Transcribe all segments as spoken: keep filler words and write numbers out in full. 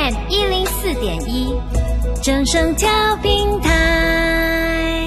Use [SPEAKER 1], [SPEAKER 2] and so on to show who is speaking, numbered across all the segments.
[SPEAKER 1] F M 一零四点一，正声调频台。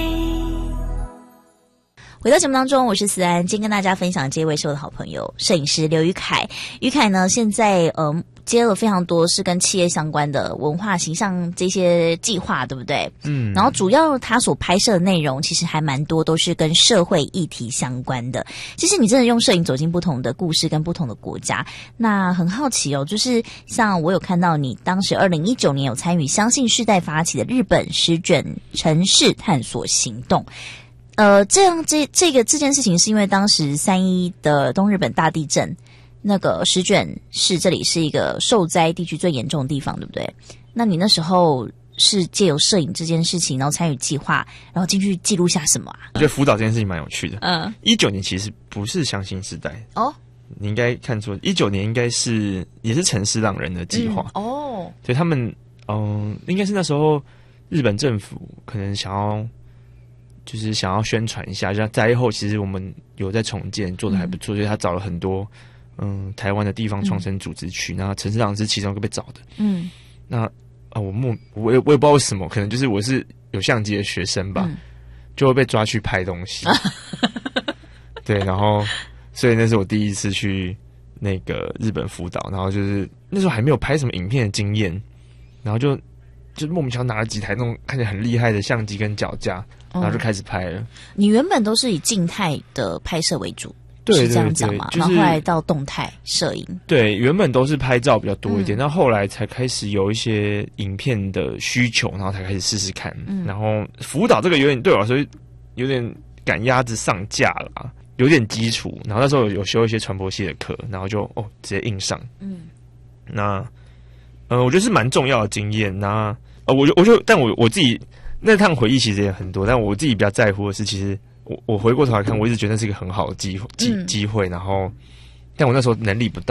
[SPEAKER 2] 回到节目当中，我是思安，今天跟大家分享这位是我的好朋友，摄影师刘宇凯。宇凯呢，现在呃接了非常多是跟企业相关的文化形象这些计划，对不对？嗯。然后主要他所拍摄的内容，其实还蛮多都是跟社会议题相关的。其实你真的用摄影走进不同的故事跟不同的国家，那很好奇哦，就是像我有看到你当时二零一九年有参与相信世代发起的日本十卷城市探索行动。呃，这样这这个这件事情是因为当时三一的东日本大地震，那个石卷市这里是一个受灾地区最严重的地方，对不对？那你那时候是借由摄影这件事情，然后参与计划，然后进去记录下什么啊？
[SPEAKER 3] 我觉得辅导这件事情蛮有趣的。
[SPEAKER 2] 嗯，
[SPEAKER 3] 一九年其实不是相信世代
[SPEAKER 2] 哦，
[SPEAKER 3] 你应该看错，一九年应该是也是城市浪人的计划、
[SPEAKER 2] 嗯、哦，
[SPEAKER 3] 所以他们嗯，应该是那时候日本政府可能想要。就是想要宣传一下，像灾后其实我们有在重建，做的还不错、嗯，所以他找了很多嗯台湾的地方创生组织去，然后城市浪是其中一个被找的。嗯，那啊我莫我也我也不知道为什么，可能就是我是有相机的学生吧，嗯、就会被抓去拍东西。对，然后所以那是我第一次去那个日本辅导，然后就是那时候还没有拍什么影片的经验，然后就就莫名其妙拿了几台那种看起来很厉害的相机跟脚架。然后就开始拍了、嗯。
[SPEAKER 2] 你原本都是以静态的拍摄为主，
[SPEAKER 3] 对对对，
[SPEAKER 2] 是这样讲吗？
[SPEAKER 3] 就是、
[SPEAKER 2] 然后后来到动态摄影。
[SPEAKER 3] 对，原本都是拍照比较多一点，那、嗯、后来才开始有一些影片的需求，然后才开始试试看。嗯、然后辅导这个有点对我来说有点赶鸭子上架了啦，有点基础。然后那时候有修一些传播系的课，然后就哦直接硬上。嗯，那呃我觉得是蛮重要的经验。那呃我就我就但我我自己。那趟回忆其实也很多，但我自己比较在乎的是，其实我我回过头来看，我一直觉得那是一个很好的机会机机会，然后，但我那时候能力不到。